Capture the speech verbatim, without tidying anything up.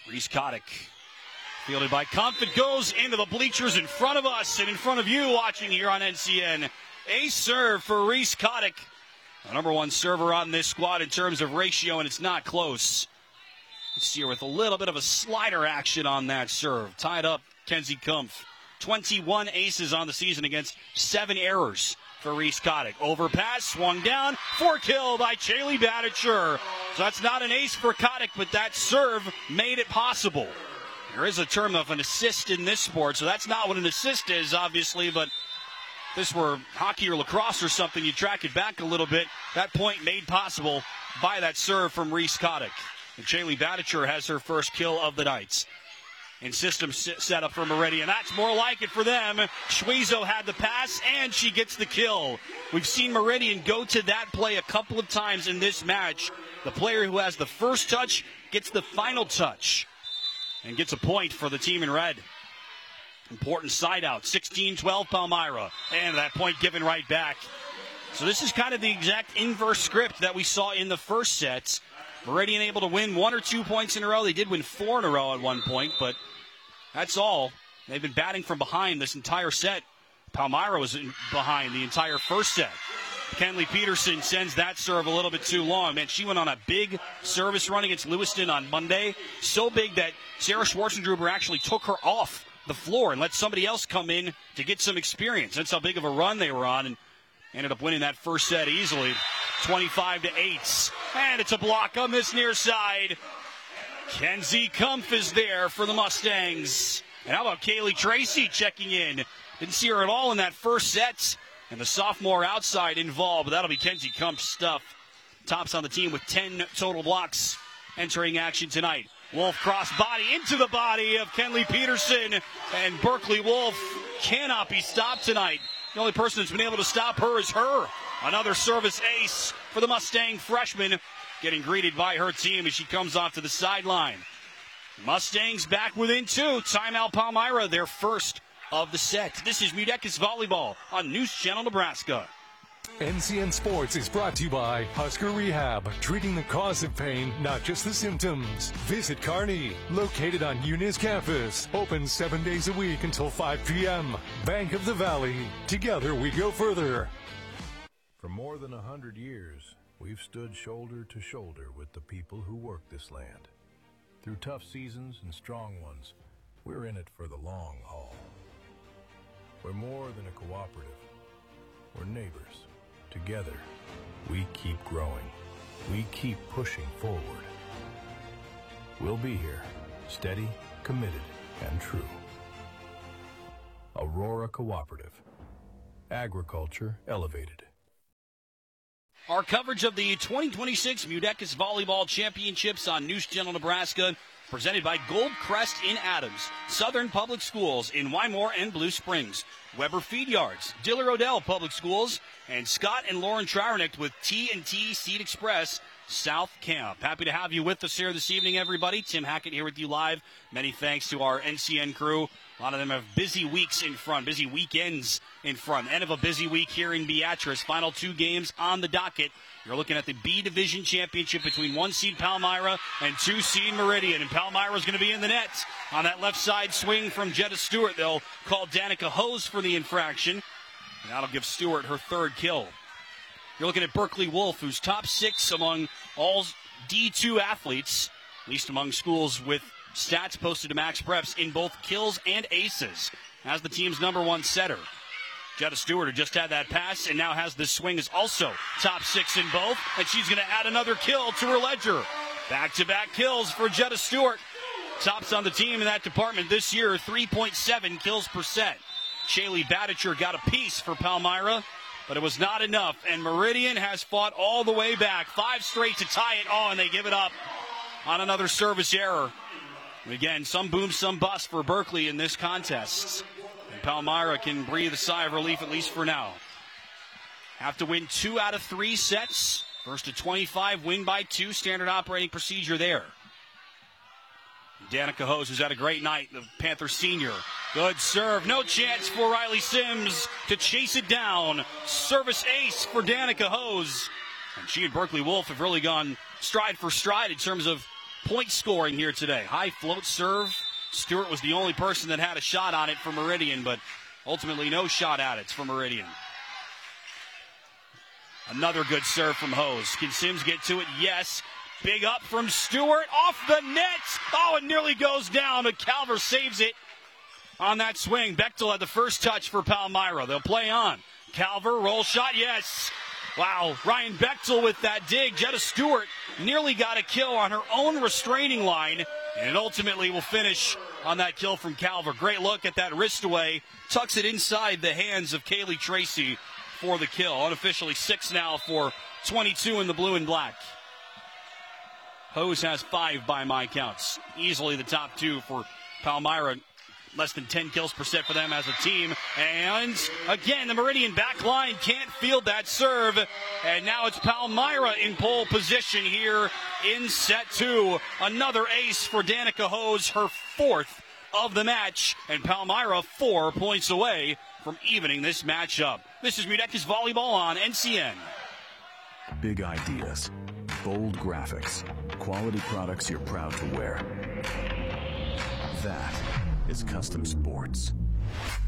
Reese Kotick, fielded by Kumpf. It goes into the bleachers in front of us and in front of you watching here on N C N. Ace serve for Reese Kotick, the number one server on this squad in terms of ratio, and it's not close. Let's see here with a little bit of a slider action on that serve. Tied up Kenzie Kumpf. twenty-one aces on the season against seven errors for Reese Kotick. Overpass, swung down, four kill by Shaylee Bhattacharya. So that's not an ace for Kotick, but that serve made it possible. There is a term of an assist in this sport, so that's not what an assist is, obviously, but if this were hockey or lacrosse or something, you track it back a little bit. That point made possible by that serve from Reese Kotick. And Shaylee Bhattacharya has her first kill of the night. And system set up for Meridian. That's more like it for them. Schwezo had the pass, and she gets the kill. We've seen Meridian go to that play a couple of times in this match. The player who has the first touch gets the final touch and gets a point for the team in red. Important side out, sixteen twelve Palmyra, and that point given right back. So this is kind of the exact inverse script that we saw in the first set. Meridian able to win one or two points in a row. They did win four in a row at one point, but that's all. They've been batting from behind this entire set. Palmyra was in behind the entire first set. Kenley Peterson sends that serve a little bit too long. Man, she went on a big service run against Lewiston on Monday. So big that Sarah Schwarzendruber actually took her off the floor and let somebody else come in to get some experience. That's how big of a run they were on, and ended up winning that first set easily, twenty-five to eight. And it's a block on this near side. Kenzie Kumpf is there for the Mustangs. And how about Kaylee Tracy checking in? Didn't see her at all in that first set. And the sophomore outside involved, but that'll be Kenzie Kumpf's stuff. Tops on the team with ten total blocks entering action tonight. Wolf cross body into the body of Kenley Peterson, and Berkeley Wolf cannot be stopped tonight. The only person that's been able to stop her is her. Another service ace for the Mustang freshman, getting greeted by her team as she comes off to the sideline. Mustangs back within two. Timeout Palmyra, their first of the set. This is Mudecas Volleyball on News Channel Nebraska. N C N Sports is brought to you by Husker Rehab, treating the cause of pain, not just the symptoms. Visit Kearney, located on Eunice campus. Open seven days a week until five p.m. Bank of the Valley. Together we go further. For more than a hundred years, we've stood shoulder to shoulder with the people who work this land. Through tough seasons and strong ones, we're in it for the long haul. We're more than a cooperative. We're neighbors. Together, we keep growing. We keep pushing forward. We'll be here, steady, committed, and true. Aurora Cooperative. Agriculture elevated. Our coverage of the twenty twenty-six Mudecas Volleyball Championships on News Channel Nebraska, presented by Gold Crest in Adams, Southern Public Schools in Wymore and Blue Springs, Weber Feed Yards, Diller Odell Public Schools, and Scott and Lauren Trauernicht with T and T Seed Express South Camp. Happy to have you with us here this evening, everybody. Tim Hackett here with you live. Many thanks to our N C N crew. A lot of them have busy weeks in front, busy weekends in front. End of a busy week here in Beatrice. Final two games on the docket. You're looking at the B Division Championship between one seed Palmyra and two seed Meridian. And Palmyra's going to be in the net on that left side swing from Jetta Stewart. They'll call Danica Hose for the infraction. And that'll give Stewart her third kill. You're looking at Berkeley Wolf, who's top six among all D two athletes, at least among schools with stats posted to Max Preps in both kills and aces, as the team's number one setter. Jetta Stewart, who just had that pass and now has this swing, is also top six in both, and she's going to add another kill to her ledger. Back-to-back kills for Jetta Stewart. Tops on the team in that department this year, three point seven kills per set. Shaylee Bhattacharya got a piece for Palmyra, but it was not enough, and Meridian has fought all the way back. Five straight to tie it on, and they give it up on another service error. Again, some boom, some bust for Berkeley in this contest. And Palmyra can breathe a sigh of relief, at least for now. Have to win two out of three sets. First to twenty-five, win by two. Standard operating procedure there. Danica Hose, who's had a great night, the Panther senior. Good serve. No chance for Riley Sims to chase it down. Service ace for Danica Hose. And she and Berkeley Wolf have really gone stride for stride in terms of point scoring here today. High float serve. Stewart was the only person that had a shot on it for Meridian, but ultimately no shot at it for Meridian. Another good serve from Hose. Can Sims get to it? Yes. Big up from Stewart. Off the net. Oh, it nearly goes down, but Calver saves it on that swing. Bechtel had the first touch for Palmyra. They'll play on. Calver, roll shot, yes. Wow, Ryan Bechtel with that dig. Jetta Stewart nearly got a kill on her own restraining line, and it ultimately will finish on that kill from Calver. Great look at that wrist away. Tucks it inside the hands of Kaylee Tracy for the kill. Unofficially six now for twenty-two in the blue and black. Hose has five by my counts. Easily the top two for Palmyra. Less than ten kills per set for them as a team. And again, the Meridian back line can't field that serve. And now it's Palmyra in pole position here in set two. Another ace for Danica Hose, her fourth of the match. And Palmyra four points away from evening this matchup. This is Mudecas Volleyball on N C N. Big ideas, bold graphics, quality products you're proud to wear. That is Custom Sports.